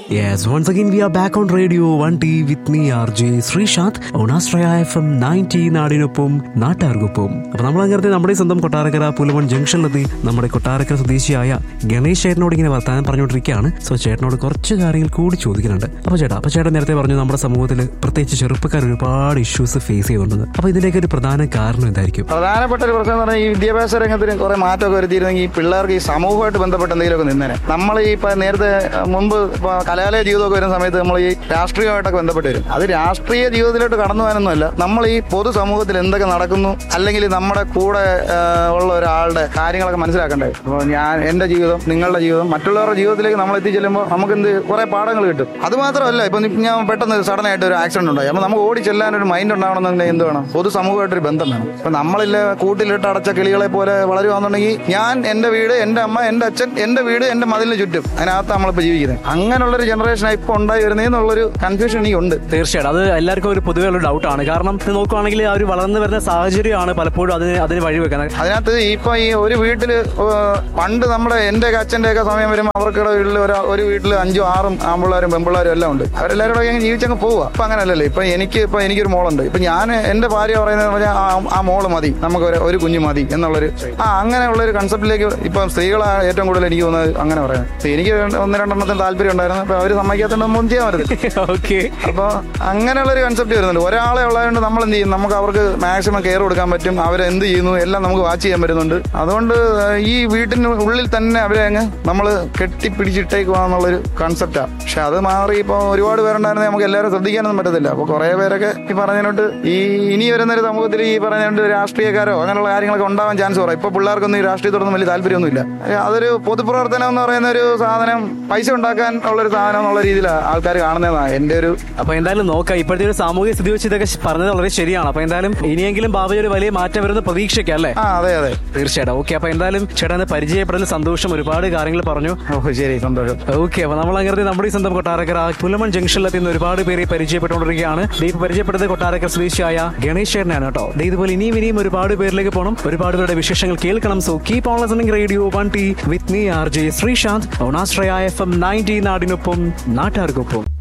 Yes, once again we are back on Radio 1T with me RJ Sreesanth on Astraya FM 90 നാടിനൊപ്പം നാട്ടാർക്കൊപ്പം. അപ്പൊ നമ്മളങ്ങനത്തെ നമ്മുടെ സ്വന്തം കൊട്ടാരക്കര പുലമൺ ജംഗ്ഷനിലെത്തി നമ്മുടെ കൊട്ടാരക്കര സ്വദേശിയായ ഗണേഷ് ചേട്ടനോട് ഇങ്ങനെ വർത്താനം പറഞ്ഞുകൊണ്ടിരിക്കുകയാണ്. സോ ചേട്ടനോട് കുറച്ച് കാര്യങ്ങൾ കൂടി ചോദിക്കുന്നുണ്ട്. അപ്പൊ ചേട്ടൻ നേരത്തെ പറഞ്ഞു നമ്മുടെ സമൂഹത്തിൽ പ്രത്യേകിച്ച് ചെറുപ്പക്കാർ ഒരുപാട് ഇഷ്യൂസ് ഫേസ് ചെയ്യുന്നുണ്ട്. അപ്പൊ ഇതിന്റെയൊക്കെ ഒരു പ്രധാന കാരണം എന്തായിരിക്കും? പ്രധാനപ്പെട്ട ഒരു പ്രശ്നം എന്ന് പറഞ്ഞാൽ ഈ വിദ്യാഭ്യാസ രംഗത്തിന് കുറെ മാറ്റമൊക്കെ വരുത്തിയിരുന്നെങ്കിൽ ഈ പിള്ളേർക്ക് ഈ സമൂഹമായിട്ട് ബന്ധപ്പെട്ട എന്തെങ്കിലുമൊക്കെ നിന്നേനെ. നമ്മൾ ഈ നേരത്തെ മുമ്പ് കലാലയ ജീവിതമൊക്കെ വരുന്ന സമയത്ത് നമ്മൾ ഈ രാഷ്ട്രീയമായിട്ടൊക്കെ ബന്ധപ്പെട്ട് വരും. അത് രാഷ്ട്രീയ ജീവിതത്തിലോട്ട് കടന്നു പോകാനൊന്നുമല്ല, നമ്മൾ ഈ പൊതുസമൂഹത്തിൽ എന്തൊക്കെ നടക്കുന്നു അല്ലെങ്കിൽ നമ്മുടെ കൂടെ ഉള്ള ഒരാളുടെ കാര്യങ്ങളൊക്കെ മനസ്സിലാക്കണ്ടേ. അപ്പോൾ എന്റെ ജീവിതം, നിങ്ങളുടെ ജീവിതം, മറ്റുള്ളവരുടെ ജീവിതത്തിലേക്ക് നമ്മൾ എത്തിച്ചെല്ലുമ്പോൾ നമുക്ക് കുറെ പാഠങ്ങൾ കിട്ടും. അത് മാത്രമല്ല, ഇപ്പൊ ഞാൻ പെട്ടെന്ന് സഡനായിട്ട് ഒരു ആക്സിഡന്റ് ഉണ്ടായി, അപ്പോൾ നമുക്ക് ഓടി ചെല്ലാൻ ഒരു മൈൻഡ് ഉണ്ടാവണമെന്നുണ്ടെങ്കിൽ എന്ത് വേണം? പൊതുസമൂഹമായിട്ടൊരു ബന്ധം വേണം. ഇപ്പൊ നമ്മളില്ല കൂട്ടിലിട്ട് അടച്ച കിളികളെ പോലെ വളരുവാന്നുണ്ടെങ്കിൽ ഞാൻ എന്റെ വീട്, എന്റെ അമ്മ, എന്റെ അച്ഛൻ, എന്റെ വീട്, എന്റെ മതിലിന് ചുറ്റും, അതിനകത്ത് നമ്മളിപ്പോ ജീവിക്കുന്നത്. അങ്ങനെയുള്ളൊരു ജനറേഷൻ ഇപ്പൊ ഉണ്ടായി വരുന്നതെന്നുള്ളൊരു കൺഫ്യൂഷൻ എനിക്കുണ്ട്. തീർച്ചയായിട്ടും അത് എല്ലാവർക്കും ഒരു പൊതുവെ ഉള്ള ഡൗട്ടാണ്. കാരണം നോക്കുവാണെങ്കിൽ അവർ വളർന്നു വരുന്ന സാഹചര്യമാണ് പലപ്പോഴും അതിന് വഴിവെക്കുന്നത്. അതിനകത്ത് ഇപ്പൊ ഈ ഒരു വീട്ടില് പണ്ട് നമ്മുടെ എന്റെ അച്ഛന്റെ ഒക്കെ സമയം വരുമ്പോൾ അവർക്കിടെ വീട്ടിൽ ഒരു വീട്ടിൽ 5, 6 ആമ്പിള്ളാരും പെമ്പിള്ളാരും എല്ലാം ഉണ്ട്. അവരെല്ലാവരും കൂടെ ജീവിച്ചങ്ങ് പോവുക. ഇപ്പൊ അങ്ങനെയല്ലല്ലോ. ഇപ്പൊ എനിക്കൊരു മോളുണ്ട്. ഇപ്പൊ ഞാൻ എന്റെ ഭാര്യ പറയുന്നത് ആ മോള് മതി, നമുക്ക് ഒരു കുഞ്ഞു മതി എന്നുള്ളൊരു അങ്ങനെയുള്ളൊരു കൺസെപ്റ്റിലേക്ക് ഇപ്പൊ സ്ത്രീകളാണ് ഏറ്റവും കൂടുതൽ എനിക്ക് തോന്നുന്നത് അങ്ങനെ പറയുന്നത്. എനിക്ക് 1-2 താല്പര്യം ഉണ്ടായിരുന്നു. അപ്പൊ അവര് സമ്മതിക്കാത്തതൊന്നും ചെയ്യാൻ പറ്റില്ല. ഓക്കെ. അപ്പൊ അങ്ങനെയുള്ളൊരു കൺസെപ്റ്റ് വരുന്നുണ്ട്. ഒരാളെ ഉള്ളതുകൊണ്ട് നമ്മൾ എന്ത് ചെയ്യും? നമുക്ക് അവർക്ക് മാക്സിമം കെയർ കൊടുക്കാൻ പറ്റും. അവരെന്ത് ചെയ്യുന്നു എല്ലാം നമുക്ക് വാച്ച് ചെയ്യാൻ പറ്റുന്നുണ്ട്. അതുകൊണ്ട് ഈ വീട്ടിന് ഉള്ളിൽ തന്നെ അവരെ അങ്ങ് നമ്മൾ കെട്ടിപ്പിടിച്ചിട്ടേക്കുവാന്നുള്ളൊരു കൺസെപ്റ്റാണ്. പക്ഷെ അത് മാറി ഇപ്പൊ ഒരുപാട് പേരുണ്ടായിരുന്നെങ്കിൽ നമുക്ക് എല്ലാവരും ശ്രദ്ധിക്കാനൊന്നും പറ്റത്തില്ല. അപ്പൊ കുറെ പേരൊക്കെ ഈ പറഞ്ഞതിനോട്ട് ഇനി വരുന്നൊരു സമൂഹത്തിൽ ഈ പറഞ്ഞുകൊണ്ട് രാഷ്ട്രീയക്കാരോ അങ്ങനെയുള്ള കാര്യങ്ങളൊക്കെ ഉണ്ടാവാൻ ചാൻസ് കുറയും. ഇപ്പൊ പിള്ളേർക്കൊന്നും ഈ രാഷ്ട്രീയത്തോടൊന്നും വലിയ താല്പര്യമൊന്നുമില്ല. അതൊരു പൊതുപ്രവർത്തനം എന്ന് പറയുന്ന ഒരു സാധനം, പൈസ ഉണ്ടാക്കാൻ ഉള്ളൊരു സാധനം എന്നുള്ള രീതിയിലാണ് ആൾക്കാർ കാണുന്നതാണ് എന്റെ ഒരു. അപ്പൊ എന്തായാലും നോക്കാം, ഇപ്പോഴത്തെ ഒരു സാമൂഹിക സ്ഥിതി വെച്ച് ഇതൊക്കെ പറഞ്ഞത് വളരെ ശരിയാണ്. അപ്പൊ എന്തായാലും ഇനിയെങ്കിലും ഭാവിയിൽ ഒരു വലിയ മാറ്റം വരുന്ന പ്രതീക്ഷയ്ക്ക് അല്ലേ? അതെ അതെ തീർച്ചയായിട്ടും. ഓക്കെ, അപ്പൊ എന്തായാലും ചേട്ടൻ പരിചയപ്പെടുന്ന സന്തോഷം. ഒരുപാട് കാര്യങ്ങൾ പറഞ്ഞു. ശരി, സന്തോഷം. ഓക്കെ, അപ്പൊ നമ്മൾ അങ്ങനെ നമ്മുടെ സ്വന്തം കൊട്ടാരക്കര പുലമൺ ജംഗ്ഷനിലെത്തി ഒരുപാട് പേരെ പരിചയപ്പെട്ടുകൊണ്ടിരിക്കുകയാണ്. ദീപ് പരിചയപ്പെടുന്നത് കൊട്ടാരക്കര സ്വദേശിയായ ഗണേഷ് ചേട്ടനാണ് കേട്ടോ. ഇതുപോലെ ഇനിയും ഒരുപാട് പേരിലേക്ക് പോകണം, ഒരുപാട് പേരുടെ വിശേഷങ്ങൾ കേൾക്കണം. So keep on listening radio 1T with me RJ Sreesanth on Astraya FM 90 നാടിനൊപ്പം നാട്ടാർക്കൊപ്പം.